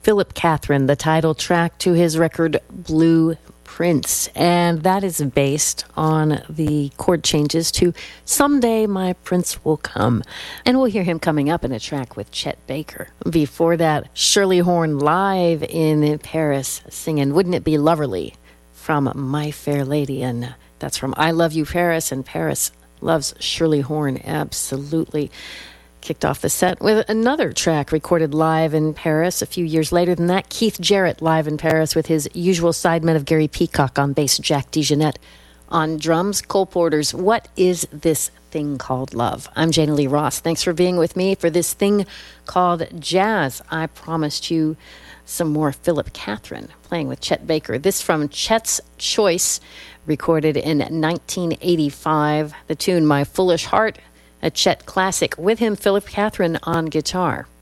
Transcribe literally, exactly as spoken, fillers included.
Philip Catherine, the title track to his record Blue Prince. And that is based on the chord changes to Someday My Prince Will Come. And we'll hear him coming up in a track with Chet Baker. Before that, Shirley Horn live in Paris singing Wouldn't It Be Loverly from My Fair Lady. And that's from I Love You Paris, and Paris loves Shirley Horn absolutely. Kicked off the set with another track recorded live in Paris a few years later than that. Keith Jarrett live in Paris with his usual sidemen of Gary Peacock on bass, Jack DeJohnette on drums. Cole Porter's What Is This Thing Called Love? I'm Jana Lee Ross. Thanks for being with me for this thing called jazz. I promised you some more Philip Catherine playing with Chet Baker. This from Chet's Choice, recorded in nineteen eighty-five. The tune My Foolish Heart, a Chet classic. With him, Philip Catherine on guitar.